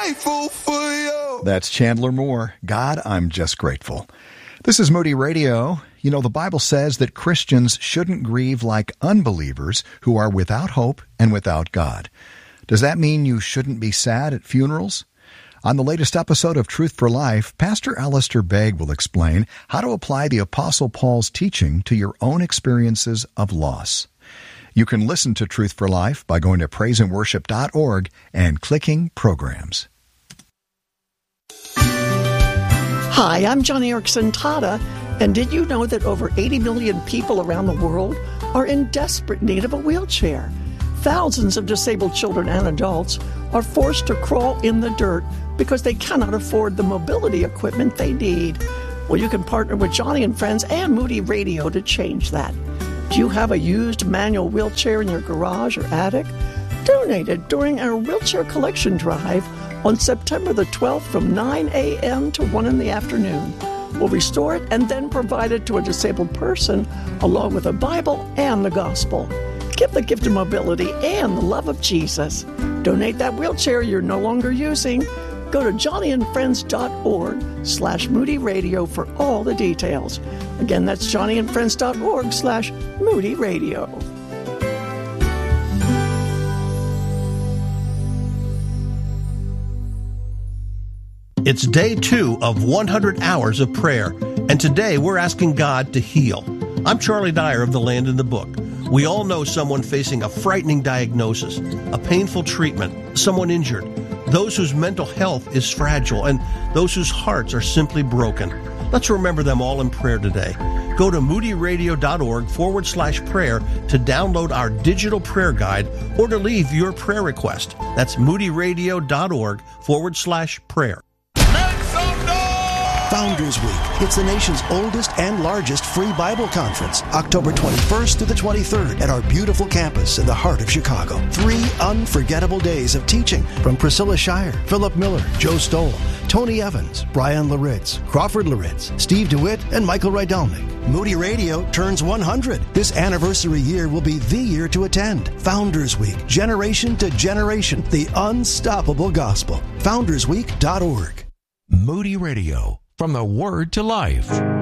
grateful for you. That's Chandler Moore. God, I'm just grateful. This is Moody Radio. You know, the Bible says that Christians shouldn't grieve like unbelievers who are without hope and without God. Does that mean you shouldn't be sad at funerals? On the latest episode of Truth for Life, Pastor Alistair Begg will explain how to apply the Apostle Paul's teaching to your own experiences of loss. You can listen to Truth for Life by going to praiseandworship.org and clicking Programs. Hi, I'm Johnny Erickson Tata, and did you know that over 80 million people around the world are in desperate need of a wheelchair? Thousands of disabled children and adults are forced to crawl in the dirt because they cannot afford the mobility equipment they need. Well, you can partner with Johnny and Friends and Moody Radio to change that. Do you have a used manual wheelchair in your garage or attic? Donate it during our wheelchair collection drive on September the 12th from 9 a.m. to 1 in the afternoon. We'll restore it and then provide it to a disabled person along with a Bible and the gospel. Give the gift of mobility and the love of Jesus. Donate that wheelchair you're no longer using. Go to johnnyandfriends.org/Moody Radio for all the details. Again, that's johnnyandfriends.org/Moody Radio. It's day 2 of 100 hours of prayer, and today we're asking God to heal. I'm Charlie Dyer of The Land in the Book. We all know someone facing a frightening diagnosis, a painful treatment, someone injured, those whose mental health is fragile, and those whose hearts are simply broken. Let's remember them all in prayer today. Go to moodyradio.org/prayer to download our digital prayer guide or to leave your prayer request. That's moodyradio.org/prayer. Founders Week. It's the nation's oldest and largest free Bible conference, October 21st to the 23rd at our beautiful campus in the heart of Chicago. 3 unforgettable days of teaching from Priscilla Shire, Philip Miller, Joe Stoll, Tony Evans, Brian Laritz, Crawford Laritz, Steve DeWitt, and Michael Rydelnik. Moody Radio turns 100. This anniversary year will be the year to attend. Founders Week, generation to generation, the unstoppable gospel. FoundersWeek.org. Moody Radio. From the Word to Life.